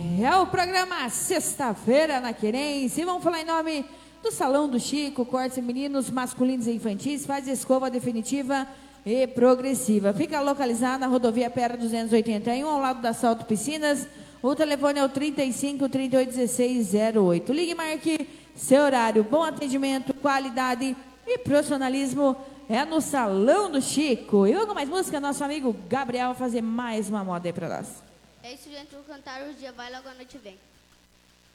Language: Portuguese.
É o programa Sexta-feira na Querência. E vamos falar em nome do Salão do Chico, cortes femininos, masculinos e infantis, faz escova definitiva e progressiva. Fica localizada na rodovia Pera 281, ao lado da Salto Piscinas. O telefone é o 35 38 16 08. Ligue e marque seu horário. Bom atendimento, qualidade e profissionalismo é no Salão do Chico. E vamos com mais música, nosso amigo Gabriel vai fazer mais uma moda aí pra nós. É isso, gente, vou cantar Os Dias Vai Logo a Noite Vem.